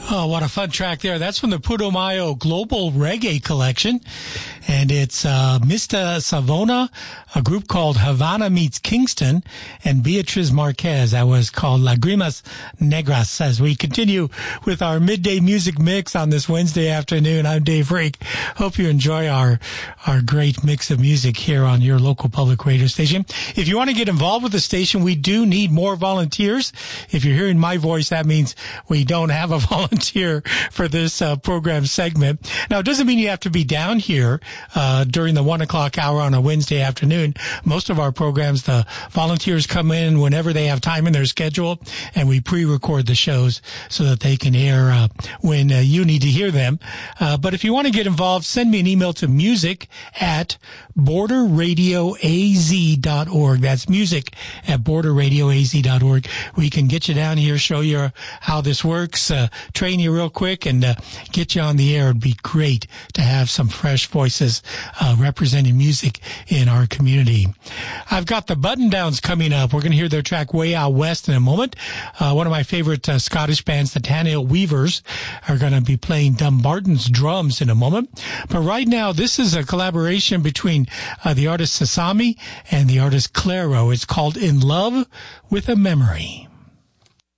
Oh, what a fun track there. That's from the Putumayo Global Reggae Collection. And it's Mista Savona, a group called Havana Meets Kingston, and Beatriz Marquez. That was called Lagrimas Negras. As we continue with our midday music mix on this Wednesday afternoon, I'm Dave Rake. Hope you enjoy our great mix of music here on your local public radio station. If you want to get involved with the station, we do need more volunteers. If you're hearing my voice, that means we don't have a volunteer for this program segment. Now, it doesn't mean you have to be down here during the 1 o'clock hour on a Wednesday afternoon. Most of our programs, the volunteers come in whenever they have time in their schedule, and we pre-record the shows so that they can air when you need to hear them. But if you want to get involved, send me an email to music@borderradioaz.org. That's music@borderradioaz.org. We can get you down here, show you how this works, train you real quick, and get you on the air. It'd be great to have some fresh voices representing music in our community. I've got the Button Downs coming up. We're going to hear their track Way Out West in a moment. One of my favorite Scottish bands, the Tannahill Weavers, are going to be playing Dumbarton's drums in a moment. But right now, this is a collaboration between the artist Sasami and the artist Claro. It's called In Love with a Memory.